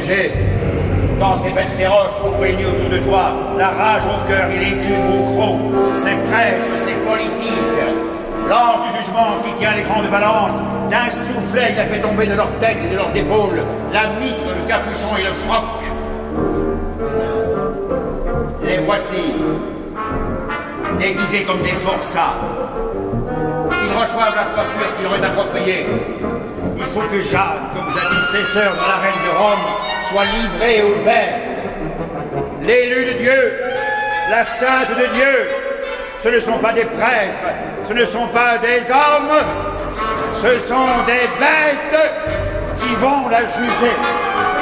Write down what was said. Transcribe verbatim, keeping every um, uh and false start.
juger. Quand ces bêtes féroces sont réunies autour de toi, la rage au cœur et les culs au croc, ces prêtres, ces politiques, l'ange du jugement qui tient l'écran de balance, d'un soufflet il a fait tomber de leurs têtes et de leurs épaules la mitre, le capuchon et le froc. Les voici, déguisés comme des forçats. Ils reçoivent la coiffure qui leur est appropriée. Il faut que Jeanne, comme jadis cesseur de la reine de Rome, soit livrée aux bêtes. L'élu de Dieu, la sainte de Dieu, ce ne sont pas des prêtres, ce ne sont pas des hommes, ce sont des bêtes qui vont la juger.